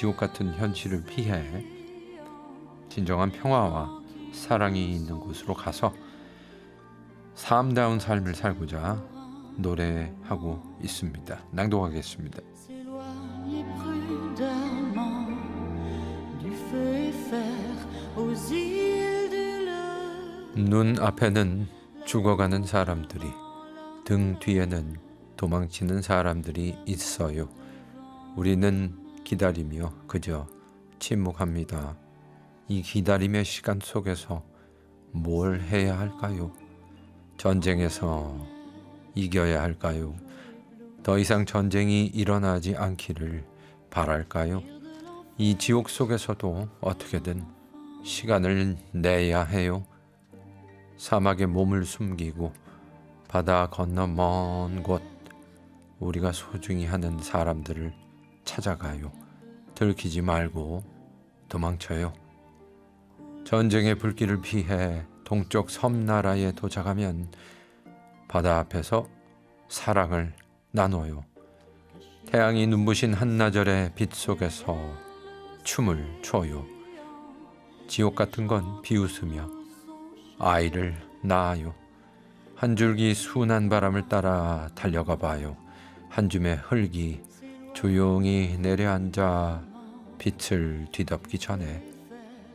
지옥 같은 현실을 피해 진정한 평화와 사랑이 있는 곳으로 가서 삶다운 삶을 살고자 노래하고 있습니다. 낭독하겠습니다. 눈 앞에는 죽어가는 사람들이, 등 뒤에는 도망치는 사람들이 있어요. 우리는 기다리며 그저 침묵합니다. 이 기다림의 시간 속에서 뭘 해야 할까요? 전쟁에서 이겨야 할까요? 더 이상 전쟁이 일어나지 않기를 바랄까요? 이 지옥 속에서도 어떻게든 시간을 내야 해요. 사막에 몸을 숨기고 바다 건너 먼 곳 우리가 소중히 하는 사람들을 찾아가요. 들키지 말고 도망쳐요. 전쟁의 불길을 피해 동쪽 섬나라에 도착하면 바다 앞에서 사랑을 나눠요. 태양이 눈부신 한나절의 빛 속에서 춤을 춰요. 지옥 같은 건 비웃으며 아이를 낳아요. 한 줄기 순한 바람을 따라 달려가 봐요. 한 줌의 흙이 조용히 내려앉아 빛을 뒤덮기 전에